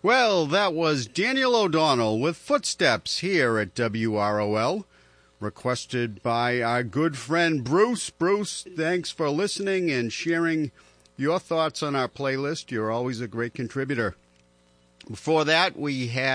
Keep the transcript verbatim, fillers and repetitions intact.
Well, that was Daniel O'Donnell with Footsteps here at W R O L, requested by our good friend Bruce. Bruce, thanks for listening and sharing your thoughts on our playlist. You're always a great contributor. Before that, we had